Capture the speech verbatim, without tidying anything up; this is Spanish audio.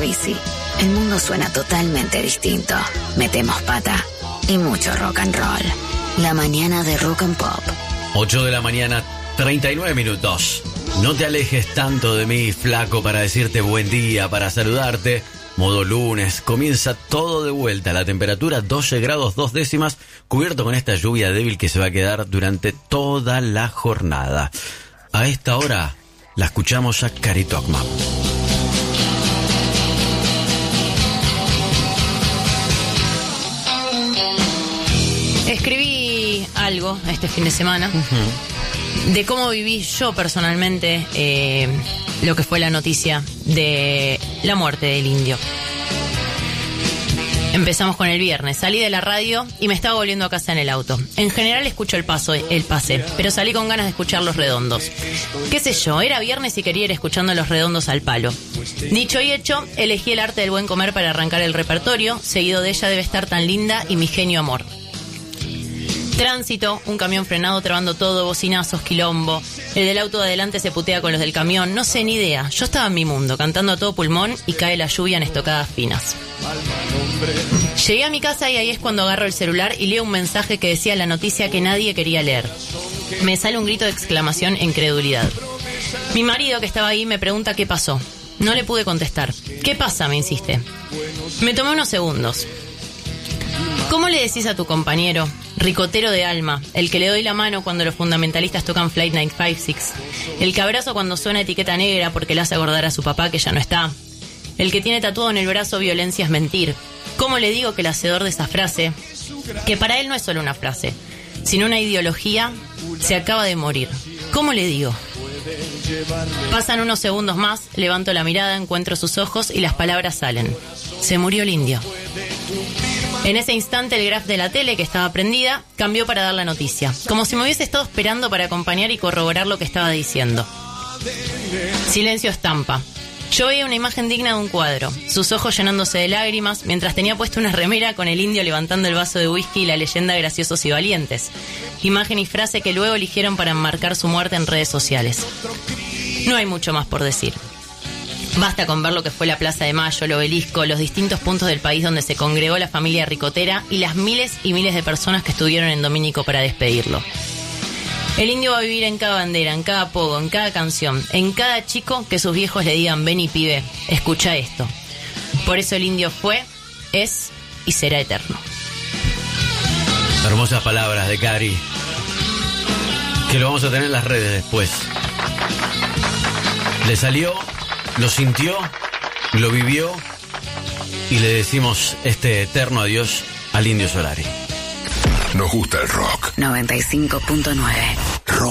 bici, el mundo suena totalmente distinto. Metemos pata y mucho rock and roll. La mañana de Rock and Pop. ocho de la mañana, treinta y nueve minutos. No te alejes tanto de mí, flaco, para decirte buen día, para saludarte. Modo lunes, comienza todo de vuelta. La temperatura doce grados dos décimas, cubierto con esta lluvia débil que se va a quedar durante toda la jornada. A esta hora la escuchamos a Cari Tokman. Escribí algo este fin de semana uh-huh. de cómo viví yo personalmente eh, lo que fue la noticia de la muerte del Indio. Empezamos con el viernes. Salí de la radio y me estaba volviendo a casa en el auto. En general escucho el paso, el pase, pero salí con ganas de escuchar Los Redondos. Qué sé yo, era viernes y quería ir escuchando Los Redondos al palo. Dicho y hecho, elegí El arte del buen comer para arrancar el repertorio, seguido de Ella debe estar tan linda y Mi genio amor. Tránsito, un camión frenado trabando todo, bocinazos, quilombo. El del auto de adelante se putea con los del camión, no sé ni idea. Yo estaba en mi mundo, cantando a todo pulmón y cae la lluvia en estocadas finas. Llegué a mi casa y ahí es cuando agarro el celular y leo un mensaje que decía la noticia que nadie quería leer. Me sale un grito de exclamación e incredulidad. Mi marido, que estaba ahí, me pregunta qué pasó. No le pude contestar. ¿Qué pasa?, me insiste. Me tomé unos segundos. ¿Cómo le decís a tu compañero, ricotero de alma, el que le doy la mano cuando los fundamentalistas tocan Flight novecientos cincuenta y seis, el que abrazo cuando suena etiqueta negra porque le hace acordar a su papá que ya no está, el que tiene tatuado en el brazo violencia es mentir? ¿Cómo le digo que el hacedor de esa frase, que para él no es solo una frase, sino una ideología, se acaba de morir? ¿Cómo le digo? Pasan unos segundos más, levanto la mirada, encuentro sus ojos y las palabras salen. Se murió el Indio. En ese instante el graph de la tele, que estaba prendida, cambió para dar la noticia, como si me hubiese estado esperando para acompañar y corroborar lo que estaba diciendo. Silencio estampa. Yo veía una imagen digna de un cuadro, sus ojos llenándose de lágrimas, mientras tenía puesta una remera con el Indio levantando el vaso de whisky y la leyenda Graciosos y Valientes. Imagen y frase que luego eligieron para enmarcar su muerte en redes sociales. No hay mucho más por decir. Basta con ver lo que fue la Plaza de Mayo, el Obelisco, los distintos puntos del país donde se congregó la familia ricotera y las miles y miles de personas que estuvieron en Domínico para despedirlo. El Indio va a vivir en cada bandera, en cada pogo, en cada canción, en cada chico que sus viejos le digan: ven y pibe, escucha esto. Por eso el Indio fue, es y será eterno. Hermosas palabras de Cari, que lo vamos a tener en las redes después. Le salió, lo sintió, lo vivió y le decimos este eterno adiós al Indio Solari. Nos gusta el rock. noventa y cinco punto nueve